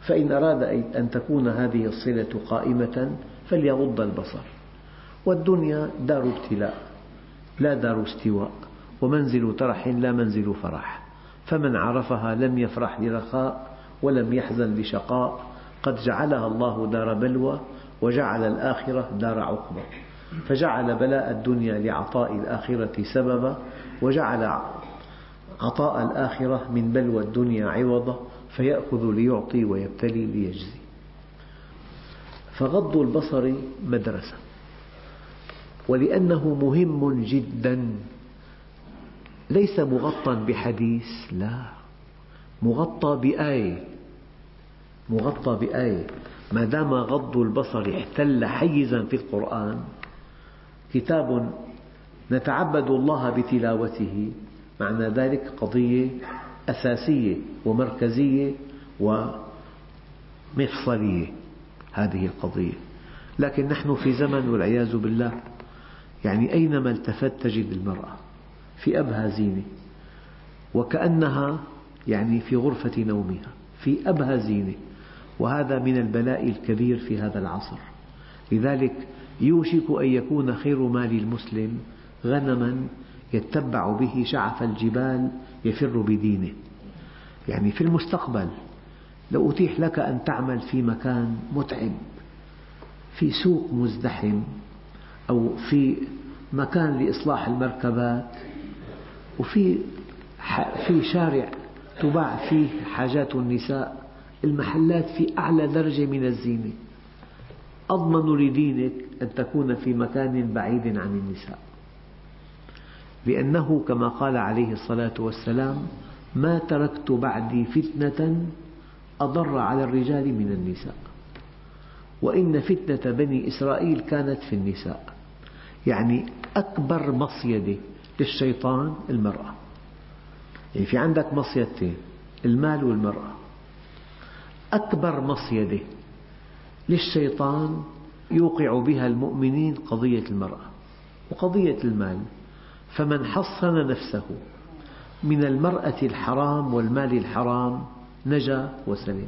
فإن أراد أن تكون هذه الصلة قائمة فليغض البصر. والدنيا دار ابتلاء لا دار استواء، ومنزل ترح لا منزل فرح، فمن عرفها لم يفرح لرخاء ولم يحزن لشقاء، قد جعلها الله دار بلوى وجعل الآخرة دار عقبى، فجعل بلاء الدنيا لعطاء الآخرة سببا، وجعل عطاء الآخرة من بلوى الدنيا عوضا، فيأخذ ليعطي ويبتلي ليجزي. فغض البصر مدرسة، ولأنه مهم جدا، ليس مغطى بحديث، لا، مغطى بآية. ما دام غض البصر احتل حيزا في القرآن، كتاب نتعبد الله بتلاوته، معنى ذلك قضية أساسية ومركزية ومفصلية هذه القضية. لكن نحن في زمن والعياذ بالله أينما التفت تجد المرأة في أبهى زينة، وكأنها في غرفة نومها في أبهى زينة، وهذا من البلاء الكبير في هذا العصر. لذلك يوشك أن يكون خير مال المسلم غنما يتبع به شعف الجبال يفر بدينه. في المستقبل لو أتيح لك أن تعمل في مكان متعب، في سوق مزدحم، أو في مكان لإصلاح المركبات، وفي شارع تباع فيه حاجات النساء، المحلات في أعلى درجة من الزينة، أضمن لدينك أن تكون في مكان بعيد عن النساء، لأنه كما قال عليه الصلاة والسلام: ما تركت بعدي فتنة أضر على الرجال من النساء، وإن فتنة بني إسرائيل كانت في النساء. أكبر مصيدة للشيطان المرأة. في عندك مصيدتين، المال والمرأة. أكبر مصيدة للشيطان يوقع بها المؤمنين قضية المرأة وقضية المال، فمن حصن نفسه من المرأة الحرام والمال الحرام نجا وسلم.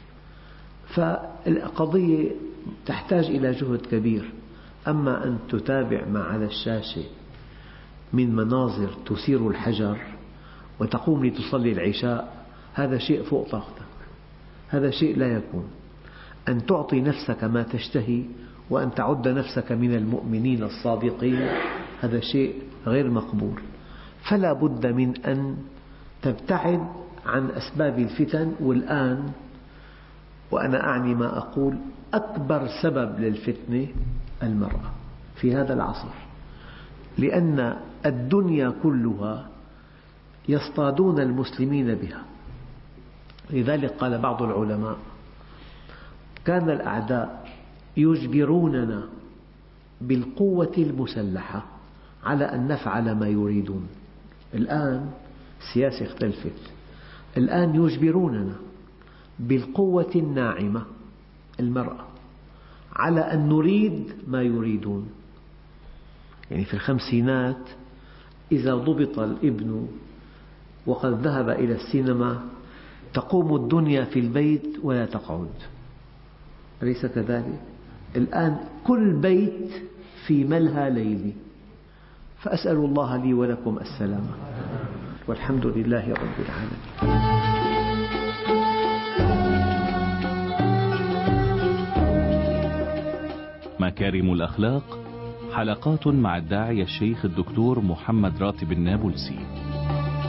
فالقضية تحتاج إلى جهد كبير. أما أن تتابع ما على الشاشة من مناظر تثير الحجر وتقوم لتصلي العشاء، هذا شيء فوق طاقتك، هذا شيء لا يكون. أن تعطي نفسك ما تشتهي وأن تعد نفسك من المؤمنين الصادقين، هذا شيء غير مقبول. فلا بد من أن تبتعد عن أسباب الفتن. والآن وأنا أعني ما أقول، أكبر سبب للفتنة المرأة في هذا العصر، لأن الدنيا كلها يصطادون المسلمين بها. لذلك قال بعض العلماء: كان الأعداء يجبروننا بالقوة المسلحة على أن نفعل ما يريدون. الآن السياسة اختلفت، الآن يجبروننا بالقوة الناعمة المرأة على أن نريد ما يريدون. في الخمسينات إذا ضبط الابن وقد ذهب إلى السينما تقوم الدنيا في البيت ولا تقعد، أليس كذلك؟ الآن كل بيت في ملهى ليلي. فأسأل الله لي ولكم السلامة، والحمد لله رب العالمين. مكارم الأخلاق، حلقات مع الداعية الشيخ الدكتور محمد راتب النابلسي.